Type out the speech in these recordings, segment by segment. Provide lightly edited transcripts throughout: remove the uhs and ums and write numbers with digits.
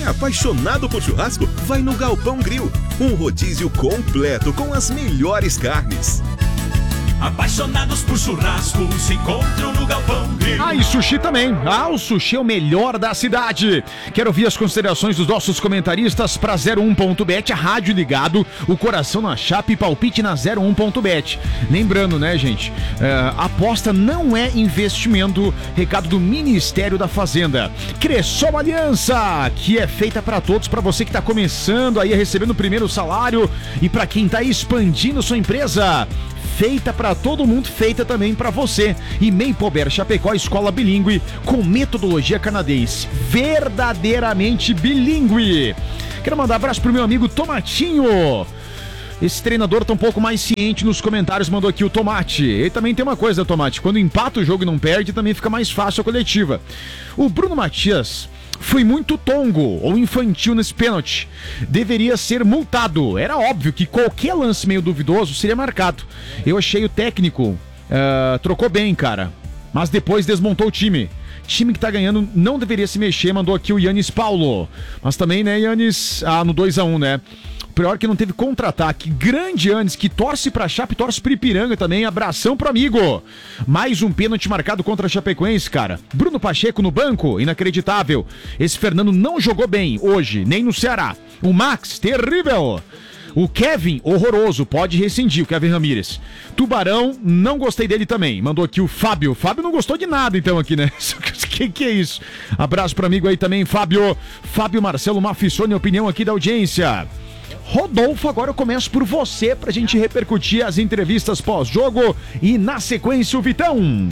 Apaixonado por churrasco? Vai no Galpão Grill. Um rodízio completo com as melhores carnes. Apaixonados por churrasco se encontram no Galpão Grill. E sushi também. O sushi é o melhor da cidade. Quero ouvir as considerações dos nossos comentaristas para 01.bet, a rádio ligado, o coração na chapa e palpite na 01.bet. Lembrando, né, gente, aposta não é investimento. Recado do Ministério da Fazenda. Cressol Aliança, que é feita para todos, para você que está começando aí recebendo o primeiro salário e para quem está expandindo sua empresa. Feita para todo mundo, feita também para você. E Meipober Chapecó, escola bilíngue com metodologia canadense, verdadeiramente bilíngue. Quero mandar um abraço pro meu amigo Tomatinho. Esse treinador tá um pouco mais ciente nos comentários, mandou aqui o Tomate. Ele também tem uma coisa, Tomate, quando empata o jogo e não perde, também fica mais fácil a coletiva. O Bruno Matias foi muito tongo ou infantil nesse pênalti. Deveria ser multado. Era óbvio que qualquer lance meio duvidoso seria marcado. Eu achei o técnico trocou bem, cara, mas depois desmontou o time. Time que tá ganhando não deveria se mexer, mandou aqui o Yannis Paulo. Mas também, né, Yannis, no 2-1, né? Pior que não teve contra-ataque. Grande Yannis, que torce pra Chape e torce pro Ipiranga também. Abração pro amigo. Mais um pênalti marcado contra a Chapecoense, cara. Bruno Pacheco no banco, inacreditável. Esse Fernando não jogou bem hoje, nem no Ceará. O Max, terrível. O Kevin, horroroso, pode rescindir, o Kevin Ramírez. Tubarão, não gostei dele também. Mandou aqui o Fábio. Fábio não gostou de nada, então, aqui, né? Que é isso? Abraço pro amigo aí também, Fábio. Fábio Marcelo Mafissoni, opinião aqui da audiência. Rodolfo, agora eu começo por você pra gente repercutir as entrevistas pós-jogo e na sequência o Vitão.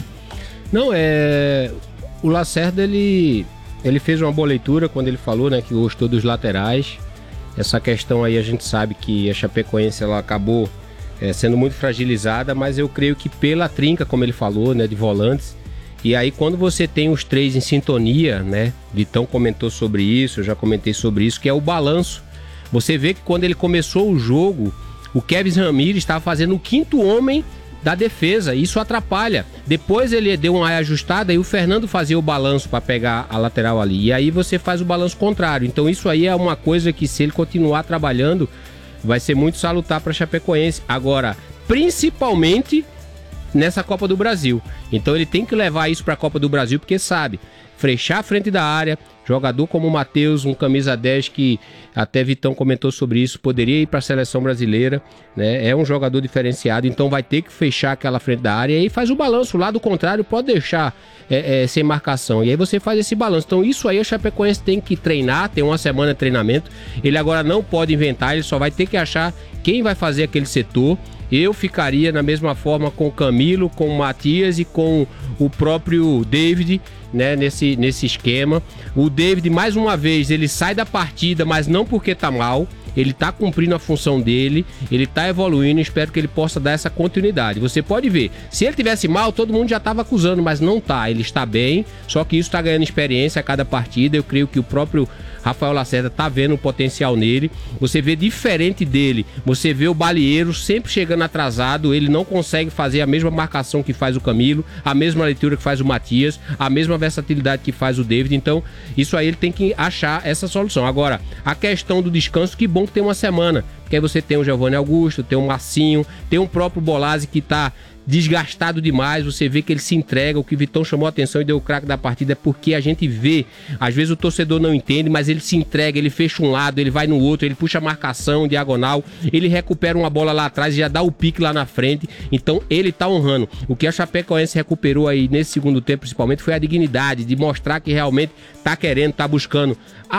O Lacerda, ele fez uma boa leitura quando ele falou, né, que gostou dos laterais. Essa questão aí a gente sabe que a Chapecoense ela acabou sendo muito fragilizada, mas eu creio que pela trinca, como ele falou, né, de volantes. E aí quando você tem os três em sintonia, né, Vitão comentou sobre isso, eu já comentei sobre isso, que é o balanço. Você vê que quando ele começou o jogo, o Kevin Ramírez estava fazendo o quinto homem da defesa, e isso atrapalha. Depois ele deu uma ajustada e o Fernando fazia o balanço para pegar a lateral ali. E aí você faz o balanço contrário. Então isso aí é uma coisa que, se ele continuar trabalhando, vai ser muito salutar para a Chapecoense. Agora, principalmente nessa Copa do Brasil. Então ele tem que levar isso para a Copa do Brasil, porque sabe, fechar a frente da área, jogador como o Matheus, um camisa 10 que até Vitão comentou sobre isso, poderia ir para a seleção brasileira, né? É um jogador diferenciado, então vai ter que fechar aquela frente da área e aí faz o balanço. O lado contrário pode deixar sem marcação, e aí você faz esse balanço. Então isso aí a Chapecoense tem que treinar, tem uma semana de treinamento. Ele agora não pode inventar, ele só vai ter que achar quem vai fazer aquele setor. Eu ficaria na mesma forma com o Camilo, com o Matias e com o próprio David, né, nesse esquema. O David, mais uma vez, ele sai da partida, mas não porque tá mal. Ele tá cumprindo a função dele, ele tá evoluindo, espero que ele possa dar essa continuidade. Você pode ver, se ele tivesse mal, todo mundo já tava acusando, mas não tá, ele está bem, só que isso tá ganhando experiência a cada partida. Eu creio que o próprio Rafael Lacerda tá vendo o potencial nele. Você vê diferente dele, você vê o Balieiro sempre chegando atrasado, ele não consegue fazer a mesma marcação que faz o Camilo, a mesma leitura que faz o Matias, a mesma versatilidade que faz o David. Então isso aí ele tem que achar essa solução. Agora, a questão do descanso, que bom que tem uma semana, porque aí você tem o Giovanni Augusto, tem o Marcinho, tem o próprio Bolazzi que tá desgastado demais. Você vê que ele se entrega. O que Vitão chamou a atenção e deu o craque da partida é porque a gente vê, às vezes o torcedor não entende, mas ele se entrega, ele fecha um lado, ele vai no outro, ele puxa a marcação diagonal, ele recupera uma bola lá atrás e já dá o pique lá na frente. Então ele tá honrando. O que a Chapecoense recuperou aí nesse segundo tempo principalmente foi a dignidade de mostrar que realmente tá querendo, tá buscando.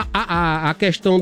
A questão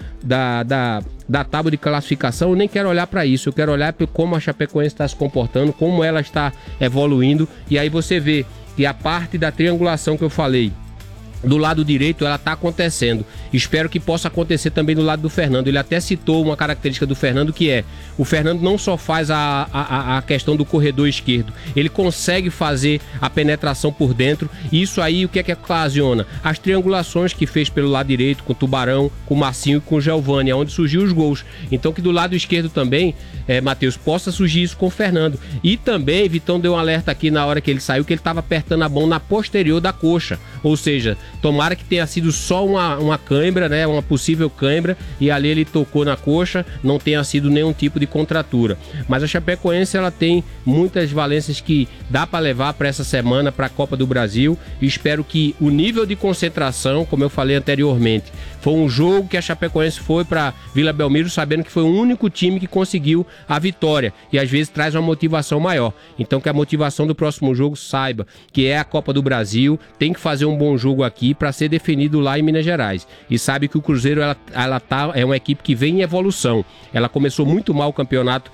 da tábua de classificação, eu nem quero olhar para isso, eu quero olhar para como a Chapecoense está se comportando, como ela está evoluindo. E aí você vê que a parte da triangulação que eu falei do lado direito, ela está acontecendo. Espero que possa acontecer também do lado do Fernando. Ele até citou uma característica do Fernando, que é: o Fernando não só faz a questão do corredor esquerdo, ele consegue fazer a penetração por dentro. E isso aí, o que é que ocasiona? As triangulações que fez pelo lado direito, com o Tubarão, com o Marcinho e com o Giovanni, onde surgiu os gols. Então que do lado esquerdo também, Matheus, possa surgir isso com o Fernando. E também, Vitão deu um alerta aqui na hora que ele saiu, que ele estava apertando a mão na posterior da coxa. Ou seja, Tomara que tenha sido só uma cãibra, né? Uma possível cãibra, e ali ele tocou na coxa, não tenha sido nenhum tipo de contratura. Mas a Chapecoense, ela tem muitas valências que dá para levar para essa semana, para a Copa do Brasil, e espero que o nível de concentração, como eu falei anteriormente, foi um jogo que a Chapecoense foi para Vila Belmiro sabendo que foi o único time que conseguiu a vitória, e às vezes traz uma motivação maior. Então que a motivação do próximo jogo saiba que é a Copa do Brasil, tem que fazer um bom jogo aqui para ser definido lá em Minas Gerais. E sabe que o Cruzeiro é uma equipe que vem em evolução. Ela começou muito mal o campeonato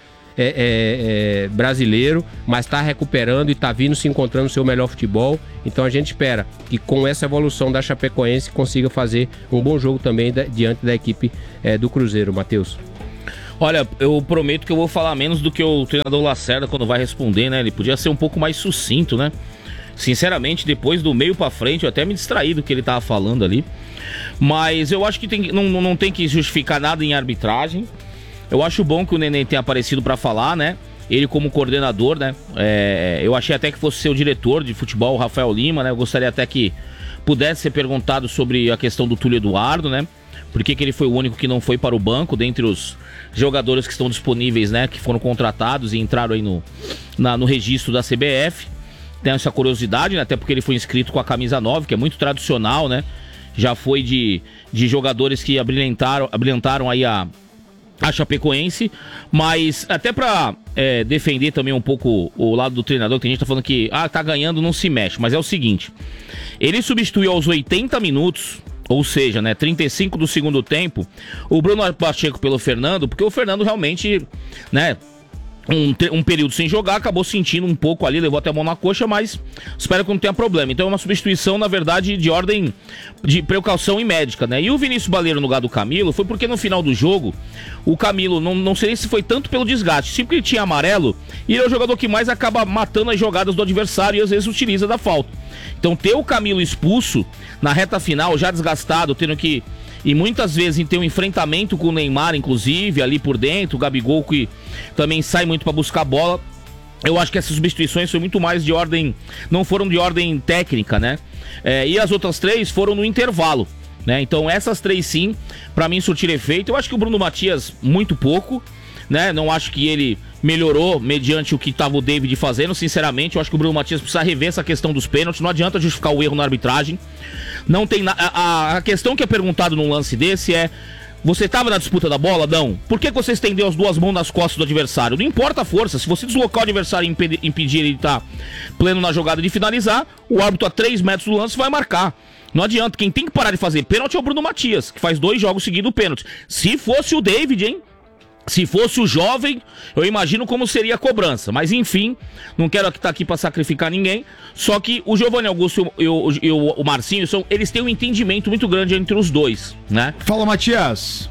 brasileiro, mas está recuperando e está vindo se encontrando o seu melhor futebol. Então a gente espera que com essa evolução da Chapecoense consiga fazer um bom jogo também diante da equipe do Cruzeiro, Matheus. Olha, eu prometo que eu vou falar menos do que o treinador Lacerda quando vai responder, né? Ele podia ser um pouco mais sucinto, né? Sinceramente, depois do meio pra frente, eu até me distraí do que ele tava falando ali. Mas eu acho que não tem que justificar nada em arbitragem. Eu acho bom que o Nenê tenha aparecido pra falar, né? Ele como coordenador, né? Eu achei até que fosse ser o diretor de futebol, o Rafael Lima, né? Eu gostaria até que pudesse ser perguntado sobre a questão do Túlio Eduardo, né? Por que ele foi o único que não foi para o banco dentre os jogadores que estão disponíveis, né? Que foram contratados e entraram aí no registro da CBF. Tem essa curiosidade, né? Até porque ele foi inscrito com a camisa 9, que é muito tradicional, né? Já foi de jogadores que abrilhantaram aí a Chapecoense. Mas até pra defender também um pouco o lado do treinador, que tem gente que tá falando que tá ganhando, não se mexe. Mas é o seguinte, ele substituiu aos 80 minutos, ou seja, né, 35 do segundo tempo, o Bruno Pacheco pelo Fernando, porque o Fernando realmente, né, um período sem jogar, acabou sentindo um pouco ali, levou até a mão na coxa, mas espero que não tenha problema. Então é uma substituição, na verdade, de ordem de precaução e médica, né? E o Vinícius Baleiro no lugar do Camilo foi porque no final do jogo, o Camilo, não sei se foi tanto pelo desgaste, sempre que ele tinha amarelo, e ele é o jogador que mais acaba matando as jogadas do adversário e às vezes utiliza da falta. Então ter o Camilo expulso na reta final, já desgastado, tendo que... E muitas vezes tem um enfrentamento com o Neymar, inclusive, ali por dentro, o Gabigol que também sai muito para buscar a bola. Eu acho que essas substituições foram muito mais de ordem, não foram de ordem técnica, né? E as outras três foram no intervalo, né? Então essas três sim, para mim surtiram efeito. Eu acho que o Bruno Matias muito pouco, né? Não acho que ele melhorou mediante o que estava o David fazendo, sinceramente. Eu acho que o Bruno Matias precisa rever essa questão dos pênaltis. Não adianta justificar o erro na arbitragem. Não tem a questão que é perguntado num lance desse é: você estava na disputa da bola? Não. Por que você estendeu as duas mãos nas costas do adversário? Não importa a força. Se você deslocar o adversário e impedir ele de estar pleno na jogada de finalizar, o árbitro a 3 metros do lance vai marcar. Não adianta. Quem tem que parar de fazer pênalti é o Bruno Matias, que faz 2 jogos seguidos pênalti. Se fosse o David, hein? Se fosse o jovem, eu imagino como seria a cobrança. Mas enfim, não quero estar aqui para sacrificar ninguém. Só que o Giovanni Augusto e o Marcinho, eles têm um entendimento muito grande entre os dois, né? Fala, Matias.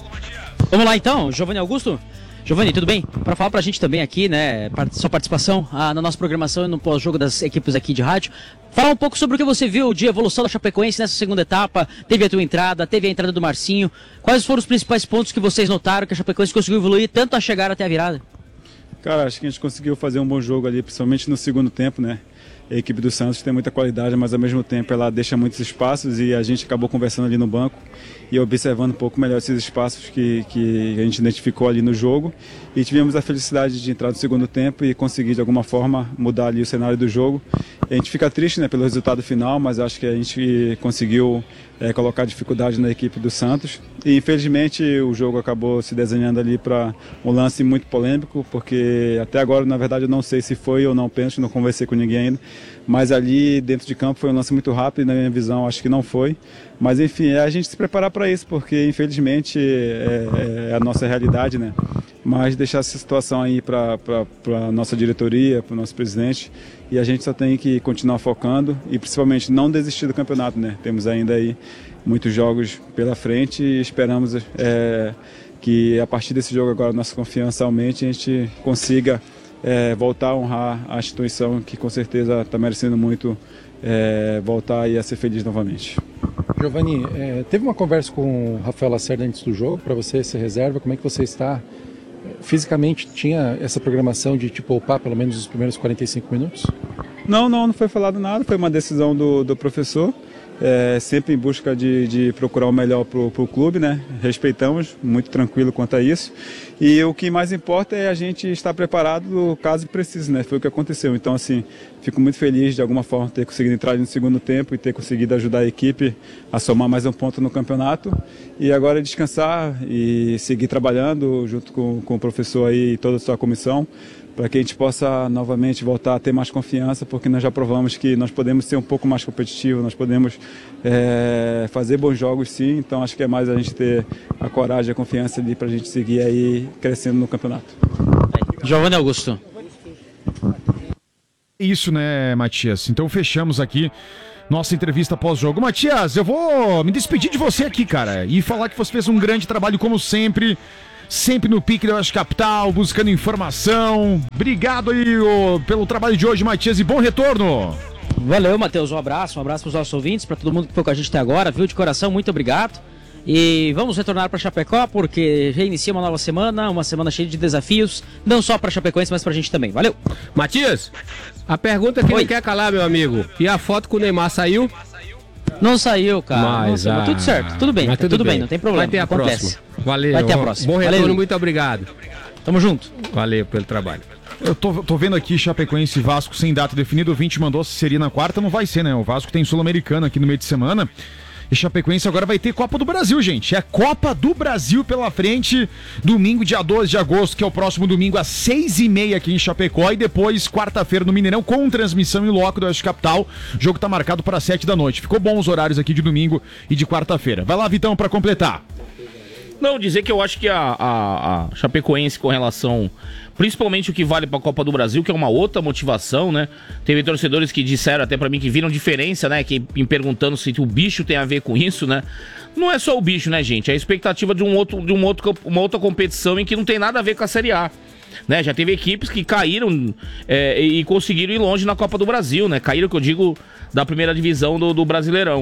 Vamos lá então, Giovanni Augusto. Giovanni, tudo bem? Para falar pra gente também aqui, né, sua participação na nossa programação e no pós-jogo das equipes aqui de rádio. Fala um pouco sobre o que você viu de evolução da Chapecoense nessa segunda etapa. Teve a tua entrada, teve a entrada do Marcinho. Quais foram os principais pontos que vocês notaram que a Chapecoense conseguiu evoluir tanto a chegar até a virada? Cara, acho que a gente conseguiu fazer um bom jogo ali, principalmente no segundo tempo, né? A equipe do Santos tem muita qualidade, mas ao mesmo tempo ela deixa muitos espaços e a gente acabou conversando ali no banco e observando um pouco melhor esses espaços que a gente identificou ali no jogo, e tivemos a felicidade de entrar no segundo tempo e conseguir de alguma forma mudar ali o cenário do jogo. A gente fica triste, né, pelo resultado final, mas acho que a gente conseguiu colocar dificuldade na equipe do Santos, e infelizmente o jogo acabou se desenhando ali para um lance muito polêmico, porque até agora na verdade eu não sei se foi ou não pênalti, não conversei com ninguém ainda, mas ali dentro de campo foi um lance muito rápido e na minha visão acho que não foi. Mas enfim, é a gente se preparar para isso, porque infelizmente é a nossa realidade, né? Mas deixar essa situação aí para a nossa diretoria, para o nosso presidente, e a gente só tem que continuar focando e principalmente não desistir do campeonato, né? Temos ainda aí muitos jogos pela frente e esperamos que a partir desse jogo agora nossa confiança aumente e a gente consiga voltar a honrar a instituição que com certeza está merecendo muito voltar aí a ser feliz novamente. Giovanni, teve uma conversa com o Rafael Lacerda antes do jogo para você ser reserva? Como é que você está? Fisicamente tinha essa programação de te poupar pelo menos os primeiros 45 minutos? Não foi falado nada, foi uma decisão do professor sempre em busca de procurar o melhor para o clube, né? Respeitamos, muito tranquilo quanto a isso. E o que mais importa é a gente estar preparado caso precise, né? Foi o que aconteceu. Então, assim, fico muito feliz de alguma forma ter conseguido entrar no segundo tempo e ter conseguido ajudar a equipe a somar mais um ponto no campeonato. E agora é descansar e seguir trabalhando junto com o professor aí e toda a sua comissão, para que a gente possa novamente voltar a ter mais confiança, porque nós já provamos que nós podemos ser um pouco mais competitivos, nós podemos fazer bons jogos sim, então acho que é mais a gente ter a coragem, a confiança ali para a gente seguir aí crescendo no campeonato. Giovanni Augusto. Isso, né, Matias? Então fechamos aqui nossa entrevista pós-jogo. Matias, eu vou me despedir de você aqui, cara, e falar que você fez um grande trabalho como sempre. Sempre no pique da Oeste Capital, buscando informação. Obrigado aí pelo trabalho de hoje, Matias, e bom retorno. Valeu, Matheus, um abraço para os nossos ouvintes, para todo mundo que foi com a gente até agora, viu? De coração, muito obrigado. E vamos retornar para Chapecó, porque já inicia uma nova semana, uma semana cheia de desafios, não só para Chapecoense, mas para a gente também. Valeu. Matias, a pergunta que não quer calar, meu amigo. E a foto com o Neymar saiu? Não saiu, cara. Mas tudo certo, tudo bem, tudo bem, não tem problema. Vai ter a próxima. Valeu. Vai ter a próxima. Bom retorno, Valeu. muito obrigado. Tamo junto. Valeu pelo trabalho. Eu tô vendo aqui Chapecoense e Vasco sem data definida. O 20 mandou se seria na quarta, não vai ser, né? O Vasco tem Sul-Americana aqui no meio de semana. E Chapecoense agora vai ter Copa do Brasil, gente. É Copa do Brasil pela frente. Domingo, dia 12 de agosto, que é o próximo domingo, às 6h30 aqui em Chapecó. E depois, quarta-feira, no Mineirão, com transmissão em loco do Oeste Capital. O jogo tá marcado para 7 da noite. Ficou bom os horários aqui de domingo e de quarta-feira. Vai lá, Vitão, para completar. Não, dizer que eu acho que a Chapecoense com relação, principalmente o que vale pra Copa do Brasil, que é uma outra motivação, né? Teve torcedores que disseram até pra mim que viram diferença, né? Que me perguntando se o bicho tem a ver com isso, né? Não é só o bicho, né, gente? É a expectativa de uma outra competição em que não tem nada a ver com a Série A. Né? Já teve equipes que caíram e conseguiram ir longe na Copa do Brasil, né? Caíram, que eu digo, da primeira divisão do Brasileirão.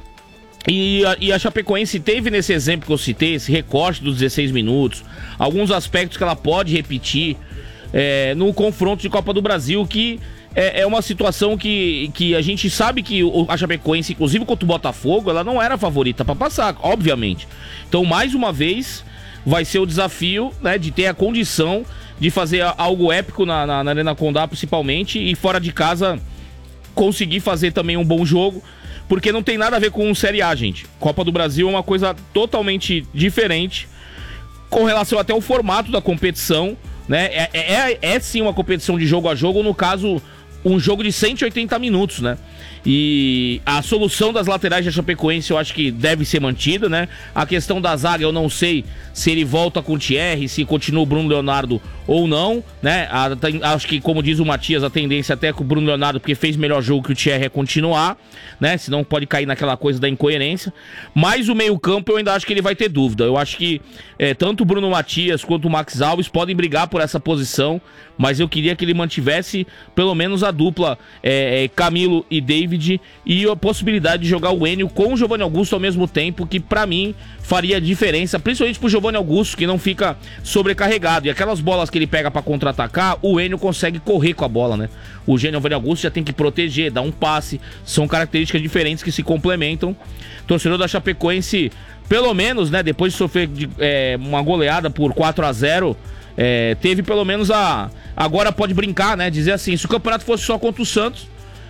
E a Chapecoense teve nesse exemplo que eu citei, esse recorte dos 16 minutos, alguns aspectos que ela pode repetir no confronto de Copa do Brasil, que é uma situação que a gente sabe que a Chapecoense, inclusive contra o Botafogo, ela não era a favorita para passar, obviamente. Então, mais uma vez, vai ser o desafio, né, de ter a condição de fazer algo épico na Arena Condá, principalmente, e fora de casa conseguir fazer também um bom jogo. Porque não tem nada a ver com Série A, gente. Copa do Brasil é uma coisa totalmente diferente com relação até ao formato da competição, né? É sim uma competição de jogo a jogo, no caso, um jogo de 180 minutos, né? E a solução das laterais da Chapecoense eu acho que deve ser mantida, né? A questão da zaga eu não sei se ele volta com o Thierry, se continua o Bruno Leonardo ou não, né? Acho que, como diz o Matias, a tendência até com o Bruno Leonardo, porque fez melhor jogo que o Thierry, é continuar, né? Senão pode cair naquela coisa da incoerência. Mas o meio-campo eu ainda acho que ele vai ter dúvida. Eu acho que tanto o Bruno Matias quanto o Max Alves podem brigar por essa posição, mas eu queria que ele mantivesse pelo menos a dupla Camilo e David, e a possibilidade de jogar o Enio com o Giovanni Augusto ao mesmo tempo, que pra mim faria diferença, principalmente pro Giovanni Augusto, que não fica sobrecarregado. E aquelas bolas que ele pega pra contra-atacar, o Enio consegue correr com a bola, né? O Giovanni Augusto já tem que proteger, dar um passe. São características diferentes que se complementam. Torcedor da Chapecoense, pelo menos, né, depois de sofrer uma goleada por 4-0, teve pelo menos agora pode brincar, né? Dizer assim, se o campeonato fosse só contra o Santos,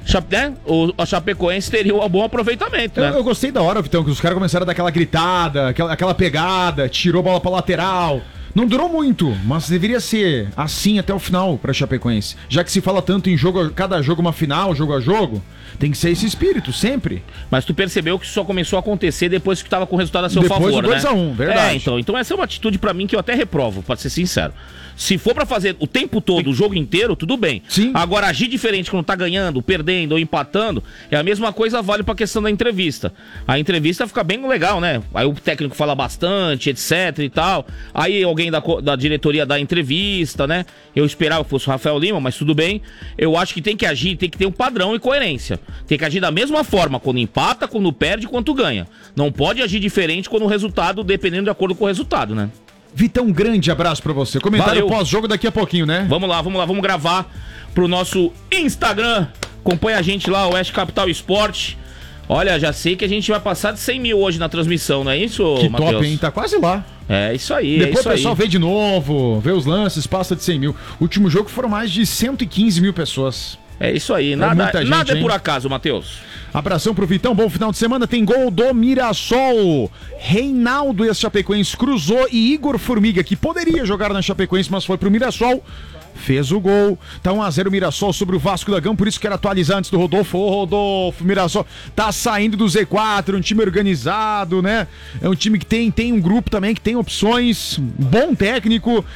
a Chapecoense teria um bom aproveitamento, né? Eu gostei da hora, Vitão, que os caras começaram a dar aquela gritada, aquela pegada, tirou a bola pra lateral. Não durou muito, mas deveria ser assim até o final pra Chapecoense. Já que se fala tanto em cada jogo uma final, jogo a jogo, tem que ser esse espírito, sempre. Mas tu percebeu que isso só começou a acontecer depois que tava com o resultado a seu favor, né? Depois do 2-1, verdade. Então essa é uma atitude pra mim que eu até reprovo, pra ser sincero. Se for pra fazer o tempo todo, o jogo inteiro, tudo bem. Sim. Agora, agir diferente quando tá ganhando, perdendo ou empatando, é a mesma coisa, vale pra questão da entrevista. A entrevista fica bem legal, né? Aí o técnico fala bastante, etc e tal. Aí alguém da diretoria dá entrevista, né? Eu esperava que fosse o Rafael Lima, mas tudo bem. Eu acho que tem que agir, tem que ter um padrão e coerência. Tem que agir da mesma forma quando empata, quando perde e quando ganha. Não pode agir diferente quando o resultado, dependendo de acordo com o resultado, né? Vitão, um grande abraço pra você. Comentário pós-jogo daqui a pouquinho, né? Vamos lá, vamos gravar pro nosso Instagram. Acompanha a gente lá, o Oeste Capital Esporte. Olha, já sei que a gente vai passar de 100 mil hoje na transmissão, não é isso, Que Matheus? top, hein? Tá quase lá. É isso aí, Depois é isso o pessoal aí. vê de novo, vê os lances, passa de 100 mil. O último jogo foram mais de 115 mil pessoas. É isso aí, muita nada gente, é hein? por acaso, Matheus. Abração pro Vitão, bom final de semana. Tem gol do Mirassol. Reinaldo, ex-Chapecoense, cruzou, e Igor Formiga, que poderia jogar na Chapecoense, mas foi pro Mirassol, fez o gol. Tá 1-0 o Mirassol sobre o Vasco da Gama, por isso quero atualizar antes do Rodolfo. Ô, Rodolfo, Mirassol tá saindo do Z4, um time organizado, né? É um time que tem um grupo também que tem opções, bom técnico,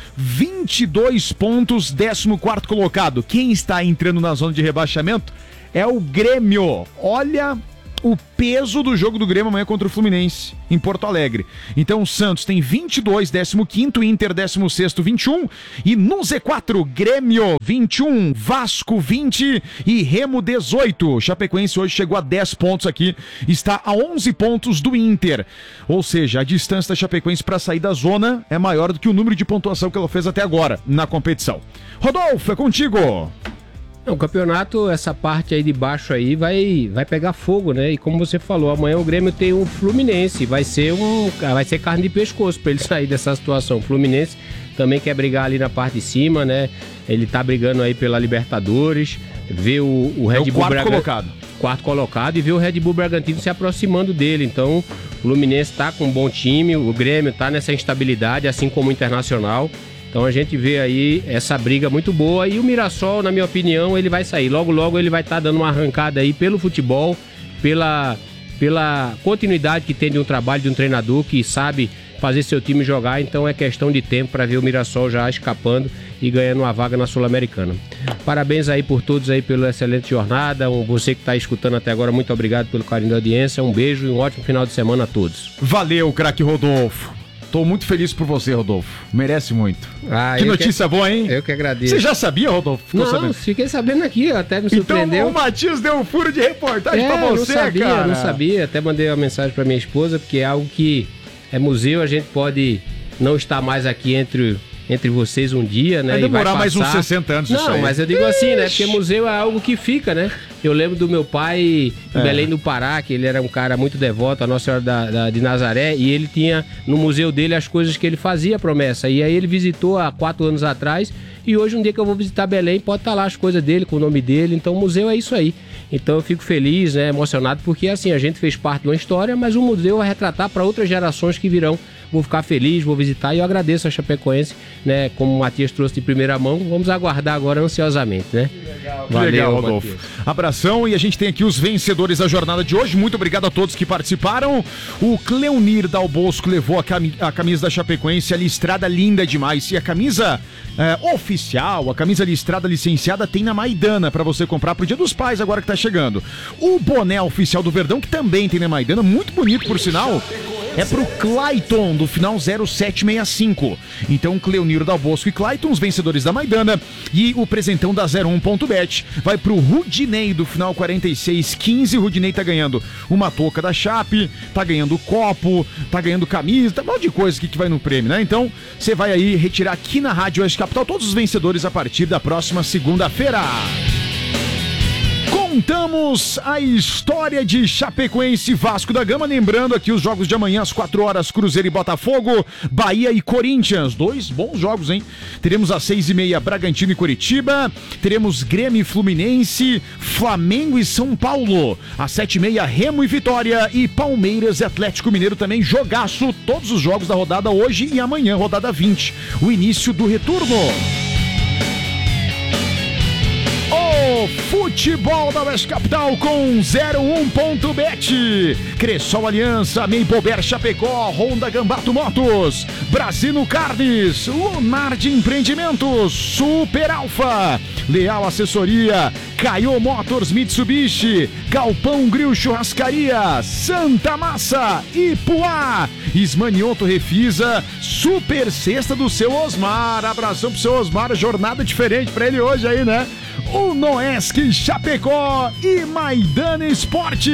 22 pontos, 14º colocado. Quem está entrando na zona de rebaixamento é o Grêmio. Olha o peso do jogo do Grêmio amanhã contra o Fluminense, em Porto Alegre. Então o Santos tem 22, 15º, Inter 16º, 21, e no Z4, Grêmio 21, Vasco 20 e Remo 18. Chapecoense hoje chegou a 10 pontos aqui, está a 11 pontos do Inter. Ou seja, a distância da Chapecoense para sair da zona é maior do que o número de pontuação que ela fez até agora na competição. Rodolfo, é contigo! O campeonato, essa parte aí de baixo aí vai pegar fogo, né? E como você falou, amanhã o Grêmio tem um Fluminense, vai ser carne de pescoço para ele sair dessa situação. O Fluminense também quer brigar ali na parte de cima, né? Ele tá brigando aí pela Libertadores, vê o Red Bull quarto colocado, e vê o Red Bull Bragantino se aproximando dele. Então, o Fluminense tá com um bom time, o Grêmio tá nessa instabilidade, assim como o Internacional. Então a gente vê aí essa briga muito boa, e o Mirassol, na minha opinião, ele vai sair. Logo, logo ele vai estar dando uma arrancada aí pelo futebol, pela continuidade que tem de um trabalho de um treinador que sabe fazer seu time jogar. Então é questão de tempo para ver o Mirassol já escapando e ganhando uma vaga na Sul-Americana. Parabéns aí por todos aí pela excelente jornada. Você que está escutando até agora, muito obrigado pelo carinho da audiência. Um beijo e um ótimo final de semana a todos. Valeu, craque Rodolfo. Tô muito feliz por você, Rodolfo. Merece muito. Que notícia boa, hein? Eu que agradeço. Você já sabia, Rodolfo? Fiquei sabendo aqui, até me surpreendeu. Então o Matias deu um furo de reportagem pra você, cara. Não sabia. Até mandei uma mensagem pra minha esposa, porque é algo que é museu, a gente pode não estar mais aqui entre vocês um dia, né? Vai demorar mais uns 60 anos isso aí. Não, mas eu digo assim, né? Porque museu é algo que fica, né? Eu lembro do meu pai em Belém do Pará, que ele era um cara muito devoto à Nossa Senhora de Nazaré, e ele tinha no museu dele as coisas que ele fazia promessa. E aí ele visitou há 4 anos atrás, e hoje um dia que eu vou visitar Belém, pode estar lá as coisas dele, com o nome dele. Então o museu é isso aí. Então eu fico feliz, né, emocionado, porque assim, a gente fez parte de uma história, mas o museu vai retratar para outras gerações que virão. Vou ficar feliz, vou visitar, e eu agradeço a Chapecoense, né? Como o Matias trouxe de primeira mão, vamos aguardar agora ansiosamente, né? Valeu, legal, Rodolfo. Matias. Abração, e a gente tem aqui os vencedores da jornada de hoje. Muito obrigado a todos que participaram. O Cleonir Dal Bosco levou a camisa da Chapecoense, a listrada linda demais. E a camisa oficial, a camisa listrada licenciada, tem na Maidana para você comprar pro Dia dos Pais, agora que tá chegando. O boné oficial do Verdão, que também tem na Maidana, muito bonito por sinal, é pro Clayton, do final 0765. Então, Cleonir Dal Bosco e Clayton, os vencedores da Maidana. E o presentão da 01.bet vai pro Rudinei, do final 4615. Rudinei tá ganhando uma touca da Chape, tá ganhando copo, tá ganhando camisa, tá um monte de coisa aqui que vai no prêmio, né? Então, você vai aí retirar aqui na Rádio Oeste Capital todos os vencedores a partir da próxima segunda-feira. Contamos a história de Chapecoense e Vasco da Gama, lembrando aqui os jogos de amanhã às 4 horas, Cruzeiro e Botafogo, Bahia e Corinthians, 2 bons jogos, hein? Teremos às 6h30 Bragantino e Curitiba, teremos Grêmio e Fluminense, Flamengo e São Paulo, às 7h30 Remo e Vitória, e Palmeiras e Atlético Mineiro também, jogaço, todos os jogos da rodada hoje e amanhã, rodada 20, o início do retorno. Futebol da Oeste Capital com 01.bet. Cressol Aliança, Meibober Chapecó, Honda Gambato Motos, Brasino Carnes, Lunardi Empreendimentos, Super Alfa, Leal Assessoria, Caio Motors Mitsubishi, Galpão Grill Churrascaria, Santa Massa, Ipuá, Ismanioto Refisa, Super Sexta do seu Osmar. Abração pro seu Osmar, jornada diferente pra ele hoje aí, né? O Noesc Chapecó e Maidana Esportes.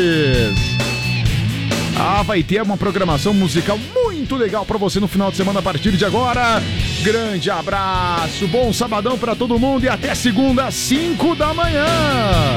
Vai ter uma programação musical muito legal pra você no final de semana a partir de agora. Grande abraço, bom sabadão pra todo mundo e até segunda às 5 da manhã.